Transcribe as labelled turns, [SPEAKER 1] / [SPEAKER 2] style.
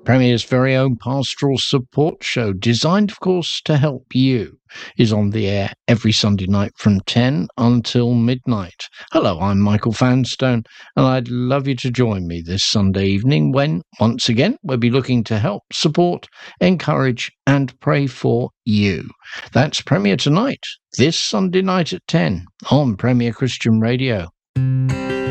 [SPEAKER 1] Premier's very own pastoral support show, designed, of course, to help you, is on the air every Sunday night from 10 until midnight. Hello, I'm Michael Fanstone, and I'd love you to join me this Sunday evening when, once again, we'll be looking to help, support, encourage, and pray for you. That's Premier Tonight, this Sunday night at 10 on Premier Christian Radio.